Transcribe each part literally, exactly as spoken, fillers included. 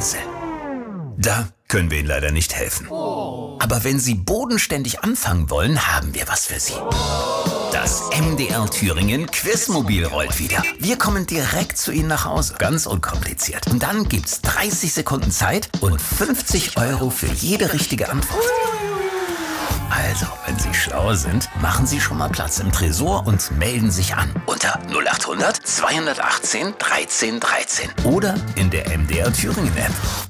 Pinsel. Da können wir Ihnen leider nicht helfen. Aber wenn Sie bodenständig anfangen wollen, haben wir was für Sie. Das M D R Thüringen Quizmobil rollt wieder. Wir kommen direkt zu Ihnen nach Hause. Ganz unkompliziert. Und dann gibt's dreißig Sekunden Zeit und fünfzig Euro für jede richtige Antwort. Also, wenn Sie schlau sind, machen Sie schon mal Platz im Tresor und melden sich an. Unter null acht hundert zweihundertachtzehn dreizehn dreizehn. Oder in der M D R Thüringen App.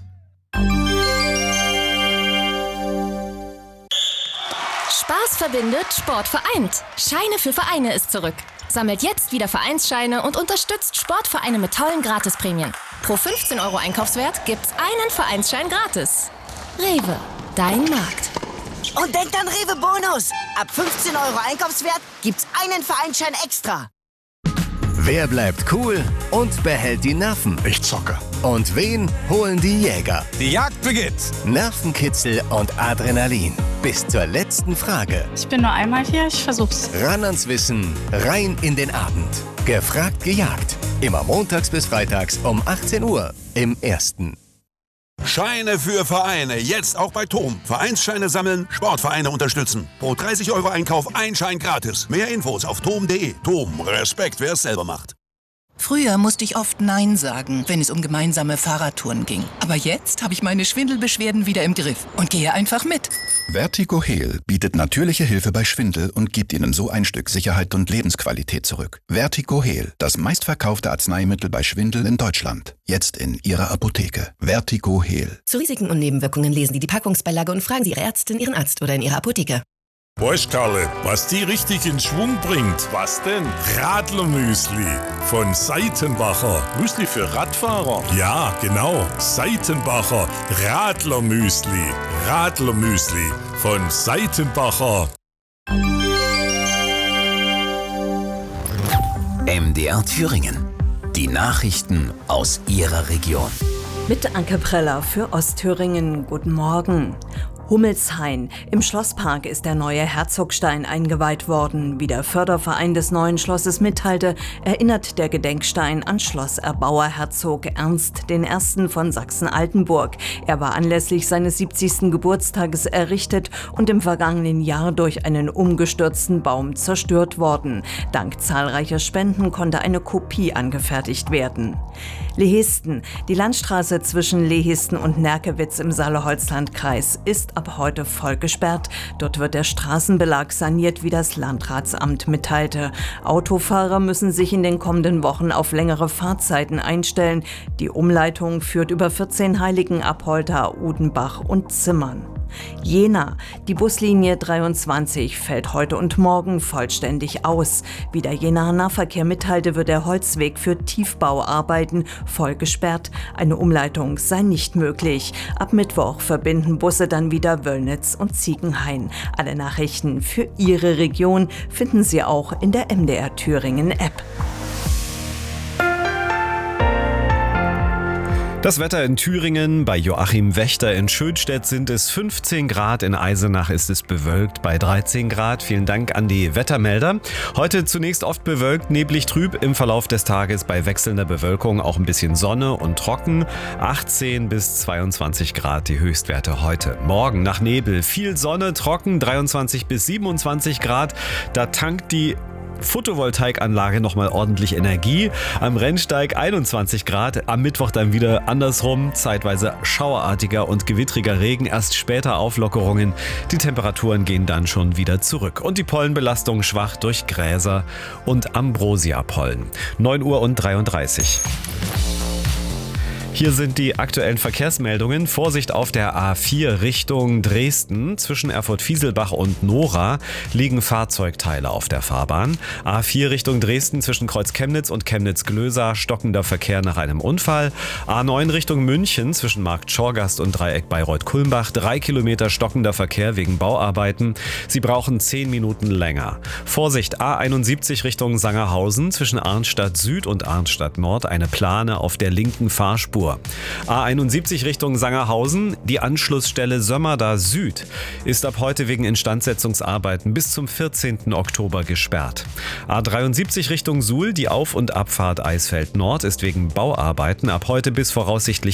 Spaß verbindet, Sport vereint. Scheine für Vereine ist zurück. Sammelt jetzt wieder Vereinsscheine und unterstützt Sportvereine mit tollen Gratisprämien. Pro fünfzehn Euro Einkaufswert gibt's einen Vereinsschein gratis. Rewe, dein Markt. Und denkt an Rewe Bonus. Ab fünfzehn Euro Einkaufswert gibt's einen Vereinsschein extra. Wer bleibt cool und behält die Nerven? Ich zocke. Und wen holen die Jäger? Die Jagd beginnt. Nervenkitzel und Adrenalin. Bis zur letzten Frage. Ich bin nur einmal hier, ich versuch's. Ran ans Wissen, rein in den Abend. Gefragt, gejagt. Immer montags bis freitags um achtzehn Uhr im Ersten. Scheine für Vereine, jetzt auch bei Tom. Vereinsscheine sammeln, Sportvereine unterstützen. Pro dreißig Euro Einkauf ein Schein gratis. Mehr Infos auf tom punkt de. Tom, Respekt, wer es selber macht. Früher musste ich oft Nein sagen, wenn es um gemeinsame Fahrradtouren ging. Aber jetzt habe ich meine Schwindelbeschwerden wieder im Griff und gehe einfach mit. Vertigo Heal bietet natürliche Hilfe bei Schwindel und gibt Ihnen so ein Stück Sicherheit und Lebensqualität zurück. Vertigo Heal, das meistverkaufte Arzneimittel bei Schwindel in Deutschland. Jetzt in Ihrer Apotheke. Vertigo Heal. Zu Risiken und Nebenwirkungen lesen Sie die Packungsbeilage und fragen Sie Ihre Ärztin, Ihren Arzt oder in Ihrer Apotheke. Weißt Karle, was die richtig in Schwung bringt? Was denn? Radlermüsli von Seitenbacher. Müsli für Radfahrer? Ja, genau. Seitenbacher Radlermüsli. Radlermüsli von Seitenbacher. M D R Thüringen. Die Nachrichten aus Ihrer Region. Mit Anke Preller für Ostthüringen. Guten Morgen. Hummelshain. Im Schlosspark ist der neue Herzogstein eingeweiht worden. Wie der Förderverein des neuen Schlosses mitteilte, erinnert der Gedenkstein an Schlosserbauer Herzog Ernst I. von Sachsen-Altenburg. Er war anlässlich seines siebzigsten Geburtstages errichtet und im vergangenen Jahr durch einen umgestürzten Baum zerstört worden. Dank zahlreicher Spenden konnte eine Kopie angefertigt werden. Lehisten. Die Landstraße zwischen Lehisten und Nerkewitz im Saale-Holzland-Kreis ist ab heute voll gesperrt. Dort wird der Straßenbelag saniert, wie das Landratsamt mitteilte. Autofahrer müssen sich in den kommenden Wochen auf längere Fahrzeiten einstellen. Die Umleitung führt über vierzehn Heiligen, Apolter, Udenbach und Zimmern. Jena. Die Buslinie dreiundzwanzig fällt heute und morgen vollständig aus. Wie der Jenaer Nahverkehr mitteilte, wird der Holzweg für Tiefbauarbeiten voll gesperrt. Eine Umleitung sei nicht möglich. Ab Mittwoch verbinden Busse dann wieder Wöllnitz und Ziegenhain. Alle Nachrichten für Ihre Region finden Sie auch in der M D R Thüringen App. Das Wetter in Thüringen, bei Joachim Wächter in Schönstedt sind es fünfzehn Grad, in Eisenach ist es bewölkt bei dreizehn Grad. Vielen Dank an die Wettermelder. Heute zunächst oft bewölkt, neblig trüb, im Verlauf des Tages bei wechselnder Bewölkung auch ein bisschen Sonne und trocken. achtzehn bis zweiundzwanzig Grad die Höchstwerte heute. Morgen nach Nebel viel Sonne, trocken, dreiundzwanzig bis siebenundzwanzig Grad. Da tankt die Photovoltaikanlage nochmal ordentlich Energie. Am Rennsteig einundzwanzig Grad, am Mittwoch dann wieder andersrum, zeitweise schauerartiger und gewittriger Regen, erst später Auflockerungen. Die Temperaturen gehen dann schon wieder zurück. Und die Pollenbelastung schwach durch Gräser und Ambrosia-Pollen. neun Uhr und dreiunddreißig. Hier sind die aktuellen Verkehrsmeldungen. Vorsicht auf der A vier Richtung Dresden. Zwischen Erfurt-Fieselbach und Nora liegen Fahrzeugteile auf der Fahrbahn. A vier Richtung Dresden zwischen Kreuz Chemnitz und Chemnitz-Glösa stockender Verkehr nach einem Unfall. A neun Richtung München zwischen Markt Schorgast und Dreieck Bayreuth-Kulmbach. Drei Kilometer stockender Verkehr wegen Bauarbeiten. Sie brauchen zehn Minuten länger. Vorsicht A einundsiebzig Richtung Sangerhausen zwischen Arnstadt Süd und Arnstadt Nord eine Plane auf der linken Fahrspur. A einundsiebzig Richtung Sangerhausen, die Anschlussstelle Sömmerda Süd ist ab heute wegen Instandsetzungsarbeiten bis zum vierzehnten Oktober gesperrt. A dreiundsiebzig Richtung Suhl, die Auf- und Abfahrt Eisfeld Nord ist wegen Bauarbeiten ab heute bis voraussichtlich